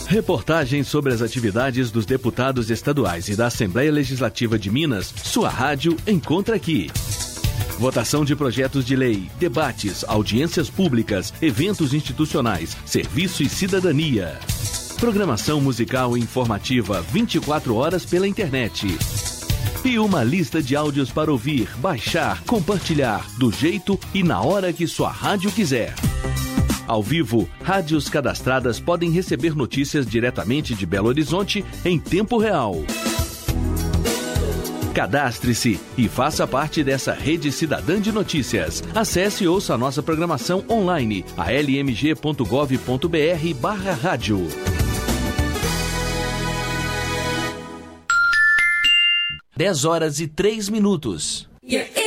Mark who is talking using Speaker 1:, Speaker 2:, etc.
Speaker 1: Reportagens sobre as atividades dos deputados estaduais e da Assembleia Legislativa de Minas, sua rádio encontra aqui. Votação de projetos de lei, debates, audiências públicas, eventos institucionais, serviço e cidadania. Programação musical e informativa 24 horas pela internet. E uma lista de áudios para ouvir, baixar, compartilhar, do jeito e na hora que sua rádio quiser. Ao vivo, rádios cadastradas podem receber notícias diretamente de Belo Horizonte em tempo real. Cadastre-se e faça parte dessa rede cidadã de notícias. Acesse e ouça a nossa programação online, almg.gov.br/rádio.
Speaker 2: 10 horas e 3 minutos.